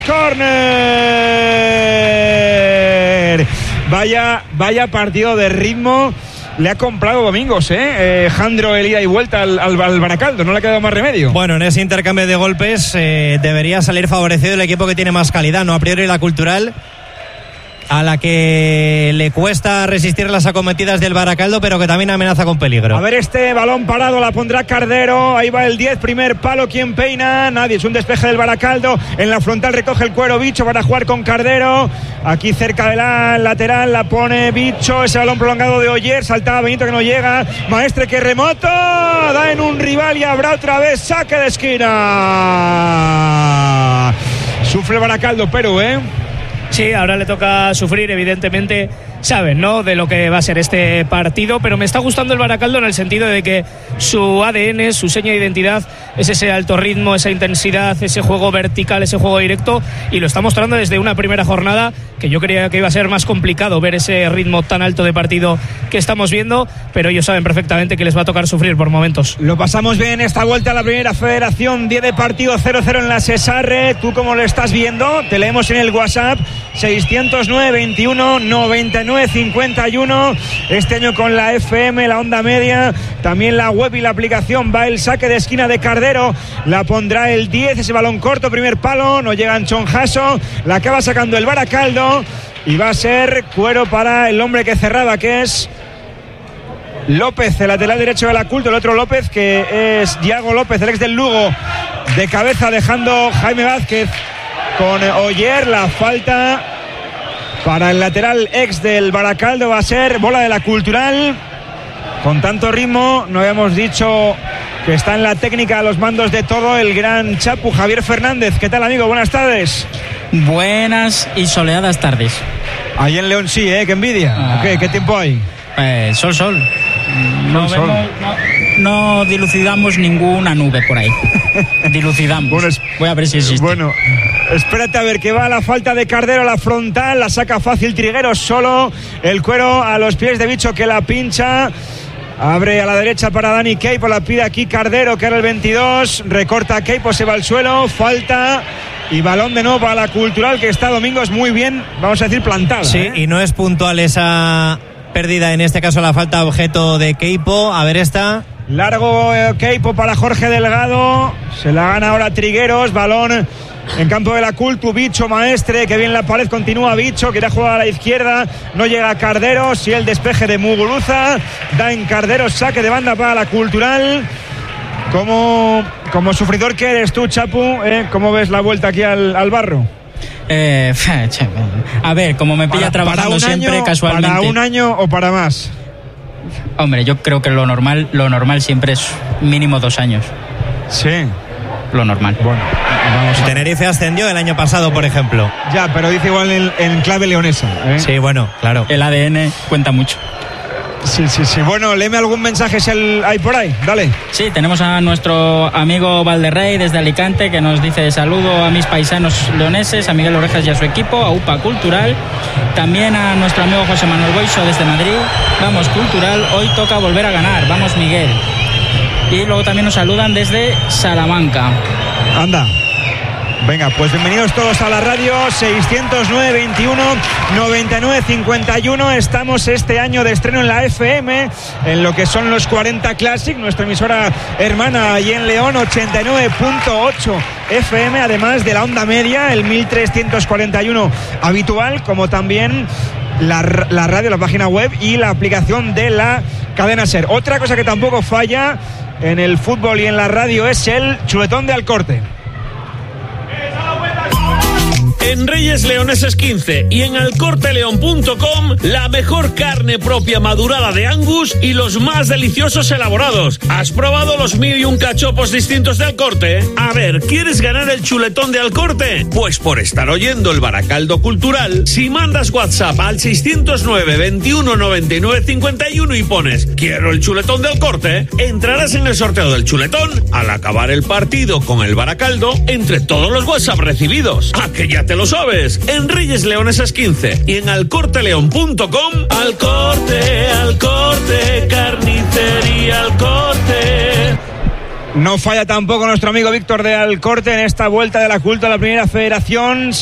Córner. Vaya partido de ritmo. Le ha comprado Domingos, Jandro, el ida y vuelta al Baracaldo. No le ha quedado más remedio. Bueno, en ese intercambio de golpes debería salir favorecido el equipo que tiene más calidad, no a priori la Cultural, a la que le cuesta resistir las acometidas del Baracaldo, pero que también amenaza con peligro. A ver, este balón parado la pondrá Cardero. Ahí va el 10, primer palo. ¿Quién peina? Nadie. Es un despeje del Baracaldo. En la frontal recoge el cuero Bicho para jugar con Cardero. Aquí cerca de la lateral la pone Bicho. Ese balón prolongado de Oyer. Saltaba Benito que no llega. Maestre que remota. Da en un rival y habrá otra vez saque de esquina. Sufre el Baracaldo, pero Sí, ahora le toca sufrir, evidentemente saben, ¿no?, de lo que va a ser este partido, pero me está gustando el Baracaldo en el sentido de que su ADN, su seña de identidad es ese alto ritmo, esa intensidad, ese juego vertical, ese juego directo, y lo está mostrando desde una primera jornada que yo creía que iba a ser más complicado ver ese ritmo tan alto de partido que estamos viendo, pero ellos saben perfectamente que les va a tocar sufrir por momentos. Lo pasamos bien esta vuelta a la primera federación, 10 de partido, 0-0 en la Cesarre. ¿Tú cómo lo estás viendo? Te leemos en el WhatsApp 609 21 99 51. Este año con la FM, la onda media, también la web y la aplicación. Va el saque de esquina de Cardero, la pondrá el 10, ese balón corto, primer palo, no llega Anchón Jasso, la acaba sacando el Baracaldo y va a ser cuero para el hombre que cerraba, que es López, el lateral derecho de la Culto. El otro López, que es Diago López, el ex del Lugo, de cabeza, dejando Jaime Vázquez con Oyer. La falta para el lateral ex del Baracaldo va a ser bola de la Cultural. Con tanto ritmo, no habíamos dicho que está en la técnica a los mandos de todo el gran Chapu, Javier Fernández. ¿Qué tal, amigo? Buenas tardes. Buenas y soleadas tardes. Ahí en León sí, ¿qué envidia? ¿Qué tiempo hay? Sol. No dilucidamos ninguna nube por ahí. Dilucidamos. Bueno, voy a ver si existe. Bueno, espérate a ver que va la falta de Cardero, la frontal, la saca fácil Trigueros solo. El cuero a los pies de Bicho, que la pincha. Abre a la derecha para Dani Keipo, la pide aquí Cardero, que era el 22. Recorta Keipo, se va al suelo, falta. Y balón de nuevo para la Cultural, que está Domingos muy bien, vamos a decir, plantada. Sí, y no es puntual esa pérdida, en este caso la falta objeto de Keipo. A ver esta. Largo Keipo para Jorge Delgado. Se la gana ahora Trigueros. Balón en campo de la Cultu. Bicho, Maestre, que bien la pared, continúa Bicho, quiere jugar a la izquierda, no llega Cardero. Si el despeje de Muguruza, da en Cardero, saque de banda para la Cultural. Como sufridor que eres tú, Chapu, ¿cómo ves la vuelta aquí al barro? A ver, como me pilla trabajando siempre año, casualmente. ¿Para un año o para más? Hombre, yo creo que lo normal siempre es mínimo 2 años. Sí. Lo normal. Bueno, Tenerife ascendió el año pasado, por ejemplo. Ya, pero dice igual en clave leonesa. Sí, bueno, claro. El ADN cuenta mucho. Sí. Bueno, léeme algún mensaje si hay por ahí. Dale. Sí, tenemos a nuestro amigo Valderrey desde Alicante, que nos dice: saludo a mis paisanos leoneses, a Miguel Orejas y a su equipo, a UPA Cultural. También a nuestro amigo José Manuel Boiso desde Madrid. Vamos Cultural, hoy toca volver a ganar. Vamos Miguel. Y luego también nos saludan desde Salamanca. Anda. Venga, pues bienvenidos todos a la radio. 609 21 99 51. Estamos este año de estreno en la FM, en lo que son los 40 Classic, nuestra emisora hermana allí en León, 89.8 FM, además de la onda media, el 1341 habitual, como también la radio, la página web y la aplicación de la cadena SER. Otra cosa que tampoco falla en el fútbol y en la radio es el chuletón de Alcorte. En Reyes Leoneses 15 y en alcorteleon.com, la mejor carne propia madurada de Angus y los más deliciosos elaborados. ¿Has probado los 1001 cachopos distintos de Alcorte? A ver, ¿quieres ganar el chuletón de Alcorte? Pues por estar oyendo el Baracaldo Cultural, si mandas WhatsApp al 609 21 99 51 y pones «Quiero el chuletón de Alcorte», entrarás en el sorteo del chuletón al acabar el partido con el Baracaldo entre todos los WhatsApp recibidos. ¿A que ya te lo sabes? En Reyes Leonesas 15 y en alcorteleon.com. Alcorte, carnicería Alcorte. No falla tampoco nuestro amigo Víctor de Alcorte en esta vuelta de la Culto a la Primera Federación.